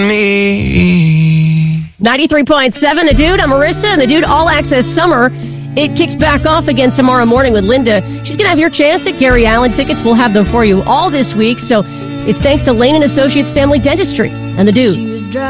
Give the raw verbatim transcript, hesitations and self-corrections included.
Me. ninety-three point seven, The Dude. I'm Marissa, and The Dude All Access Summer. It kicks back off again tomorrow morning with Linda. She's going to have your chance at Gary Allen tickets. We'll have them for you all this week. So it's thanks to Lane and Associates Family Dentistry and The Dude.